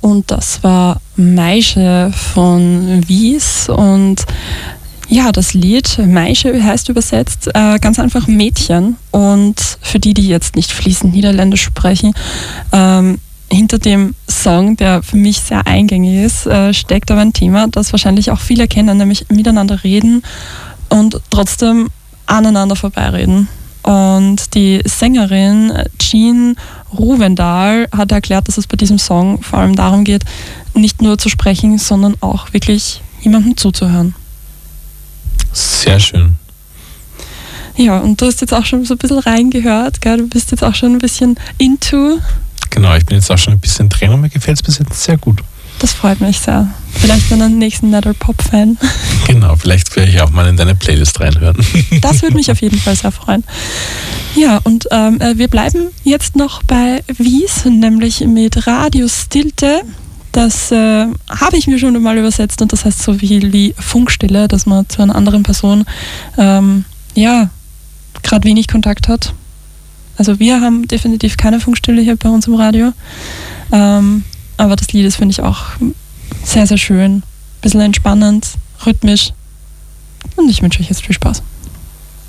Und das war Maische von Wies. Und ja, das Lied Maische heißt übersetzt ganz einfach Mädchen. Und für die jetzt nicht fließend Niederländisch sprechen, hinter dem Song, der für mich sehr eingängig ist, steckt aber ein Thema, das wahrscheinlich auch viele kennen, nämlich miteinander reden und trotzdem aneinander vorbeireden. Und die Sängerin Jean Ruvendahl hat erklärt, dass es bei diesem Song vor allem darum geht, nicht nur zu sprechen, sondern auch wirklich jemandem zuzuhören. Sehr schön. Ja, und du hast jetzt auch schon so ein bisschen reingehört, gell? Du bist jetzt auch schon ein bisschen into. Genau, ich bin jetzt auch schon ein bisschen drin und mir gefällt es bis jetzt sehr gut. Das freut mich sehr. Vielleicht dann einen nächsten Nether-Pop-Fan. Genau, vielleicht werde ich auch mal in deine Playlist reinhören. Das würde mich auf jeden Fall sehr freuen. Ja, und wir bleiben jetzt noch bei Wies, nämlich mit Radio Stilte. Das habe ich mir schon mal übersetzt und das heißt so viel wie Funkstille, dass man zu einer anderen Person gerade wenig Kontakt hat. Also wir haben definitiv keine Funkstille hier bei uns im Radio. Aber das Lied ist, finde ich, auch sehr, sehr schön. Ein bisschen entspannend, rhythmisch. Und ich wünsche euch jetzt viel Spaß.